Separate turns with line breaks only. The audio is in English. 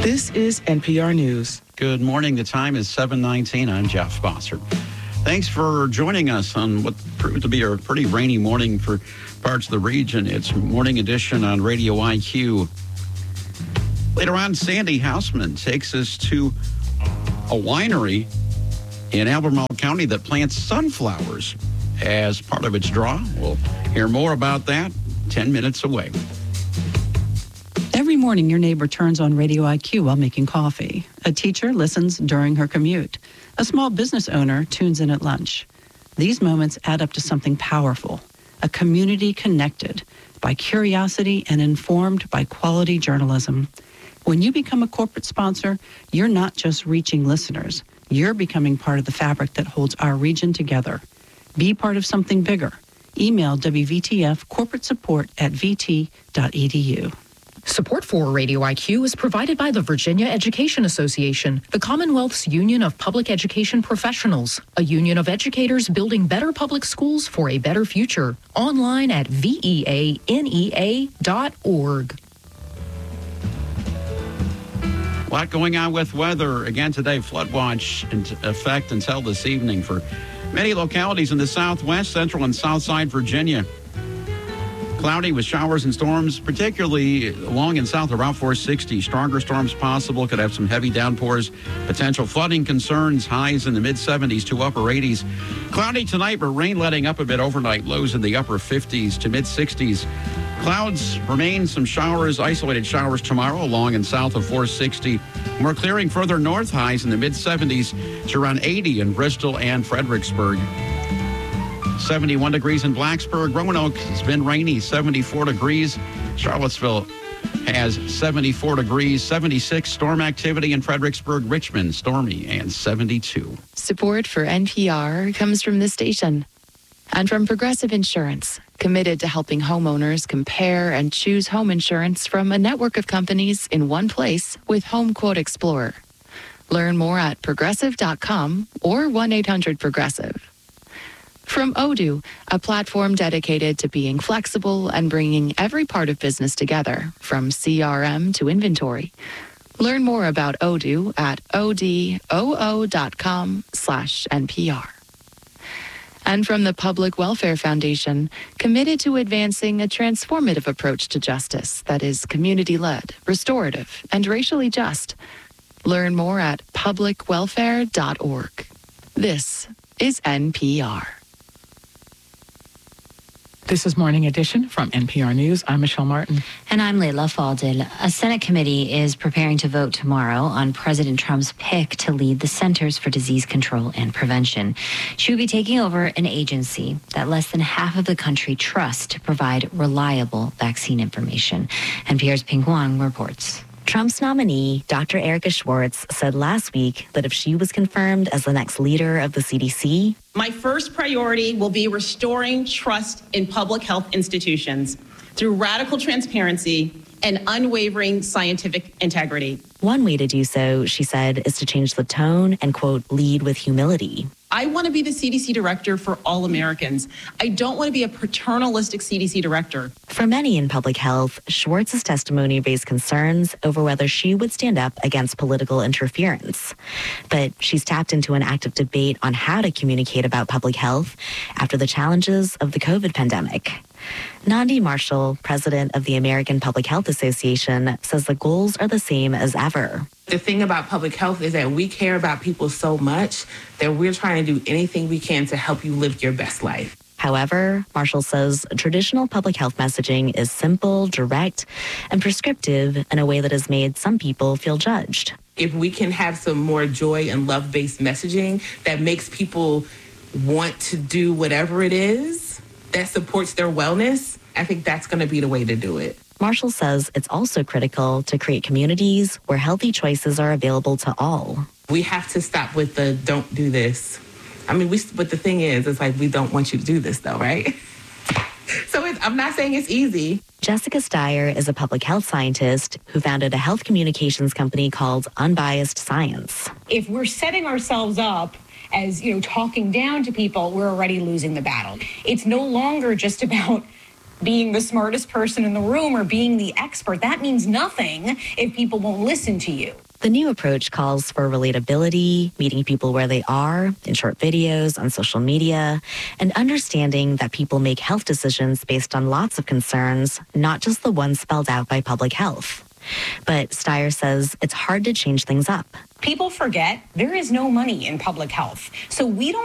This is NPR News.
Good morning. The time is 7:19. I'm Jeff Bossert. Thanks for joining us on what proved to be a pretty rainy morning for parts of the region. It's Morning Edition on Radio IQ. Later on, Sandy Hausman takes us to a winery in Albemarle County that plants sunflowers as part of its draw. We'll hear more about that 10 minutes away.
Every morning, your neighbor turns on Radio IQ while making coffee. A teacher listens during her commute. A small business owner tunes in at lunch. These moments add up to something powerful, a community connected by curiosity and informed by quality journalism. When you become a corporate sponsor, you're not just reaching listeners. You're becoming part of the fabric that holds our region together. Be part of something bigger. Email WVTF corporate support at vt.edu.
Support for Radio IQ is provided by the Virginia Education Association, the Commonwealth's Union of Public Education Professionals, a union of educators building better public schools for a better future. Online at veanea.org.
A lot going on with weather. Again today, flood watch in effect until this evening for many localities in the southwest, central, and south side Virginia. Cloudy with showers and storms, particularly along and south of Route 460. Stronger storms possible, could have some heavy downpours. Potential flooding concerns, highs in the mid-70s to upper 80s. Cloudy tonight, but rain letting up a bit overnight. Lows in the upper 50s to mid-60s. Clouds remain, some showers, isolated showers tomorrow along and south of 460. More clearing further north, highs in the mid-70s to around 80 in Bristol and Fredericksburg. 71 degrees in Blacksburg. Roanoke has been rainy, 74 degrees. Charlottesville has 74 degrees, 76 storm activity in Fredericksburg, Richmond, stormy, and 72.
Support for NPR comes from this station and from Progressive Insurance, committed to helping homeowners compare and choose home insurance from a network of companies in one place with Home Quote Explorer. Learn more at progressive.com or 1-800-PROGRESSIVE. From Odoo, a platform dedicated to being flexible and bringing every part of business together, from CRM to inventory. Learn more about Odoo at odoo.com/NPR. And from the Public Welfare Foundation, committed to advancing a transformative approach to justice that is community-led, restorative, and racially just. Learn more at publicwelfare.org. This is NPR.
This is Morning Edition from NPR News. I'm Michelle Martin.
And I'm Leila Fadel. A Senate committee is preparing to vote tomorrow on President Trump's pick to lead the Centers for Disease Control and Prevention. She will be taking over an agency that less than half of the country trusts to provide reliable vaccine information. NPR's Ping Huang reports.
Trump's nominee, Dr. Erica Schwartz, said last week that if she was confirmed as the next leader of the CDC,
my first priority will be restoring trust in public health institutions through radical transparency and unwavering scientific integrity.
One way to do so, she said, is to change the tone and, quote, lead with humility.
I want to be the CDC director for all Americans. I don't want to be a paternalistic CDC director.
For many in public health, Schwartz's testimony raised concerns over whether she would stand up against political interference. But she's tapped into an active debate on how to communicate about public health after the challenges of the COVID pandemic. Nandi Marshall, president of the American Public Health Association, says the goals are the same as ever.
The thing about public health is that we care about people so much that we're trying to do anything we can to help you live your best life.
However, Marshall says traditional public health messaging is simple, direct, and prescriptive in a way that has made some people feel judged.
If we can have some more joy and love-based messaging that makes people want to do whatever it is that supports their wellness, I think that's going to be the way to do it.
Marshall says it's also critical to create communities where healthy choices are available to all.
We have to stop with the don't do this. I mean, but the thing is, it's like we don't want you to do this, though, right? So I'm not saying it's easy.
Jessica Steyer is a public health scientist who founded a health communications company called Unbiased Science.
If we're setting ourselves up as, talking down to people, we're already losing the battle. It's no longer just about being the smartest person in the room or being the expert. That means nothing if people won't listen to you.
The new approach calls for relatability, meeting people where they are, in short videos, on social media, and understanding that people make health decisions based on lots of concerns, not just the ones spelled out by public health. But Steyer says it's hard to change things up.
People forget there is no money in public health. So we don't